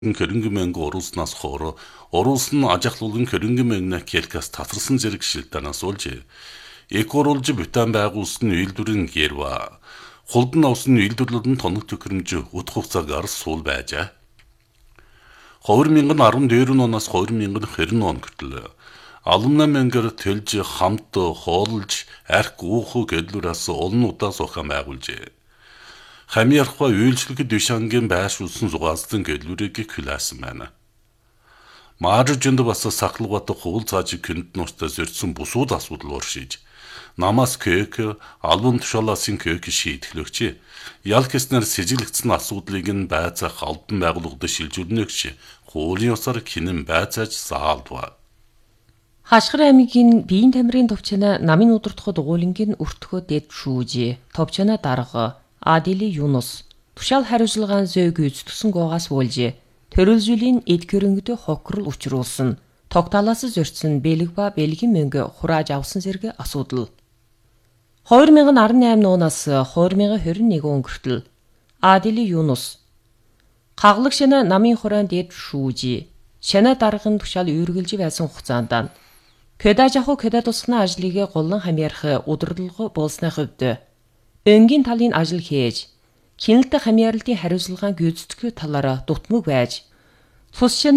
Хөрөнгөмөнгө оруулснаас хойш оруулсан ажиглуулгын хөрөнгөмөнгө келкас татарсан зэрэг шилтанаас олж экоруулж бүтэн байгуулсан үйлдвэрийн гэрва холдон авсан үйлдвэрлэлд тоног төхөөрөмж утга хугацаагаар суул байжээ. 2014 оноос 2020 он хүртэл алумна мөнгөөр төлж хамт хоолж арх ууху гэдлүүрээс олон удаа сухам байгуулжээ. Хамиархва үйлчлэгэд бишангийн байршуулсан зугаалсан гэдлүүрийг хүлээсэн байна. Мааржинд бас сахалгат хуул цааж këнд нуртаа зорьсон бусууд асуудал уршиж намаас кök албан тушаалаасын кök шийдэхлөгч ялкснаар сэжиглэгдсэн асуудлыг нь байцаах албан байгууллагад шилжүүлнэгч хуулийн ёсоор хинэн байцааж заалдва. Хашгир аймгийн биеийн тамирын товчна намын удирдахад уулингийн өртгөө дэд шүүжи товчна дарга Адили Юнус тушаал хариуцлагын зөөг үзтгсэн гоогаас уулжээ. Төрөлжүүлийн эд хөрөнгөд хохирол учруулсан. Тогтоолоос зорьсон бэлэг ба бэлгийн мөнгө хурааж авсан зэрэг асуудал. 2018 оноос 2021 он хүртэл Адили Юнус хаглаг шана намын хураан дэд шүүжи шана даргын тушаал үргэлж байсан хугацаанд Кэдажаху кэда тусганы ажлыг голлон хамиарах удирдлага болсны хувьд өнгийн талын ажил хийж хяналт хамиаралтын хариуцлагын гүйцэтгэх талаар дутмаг байж цус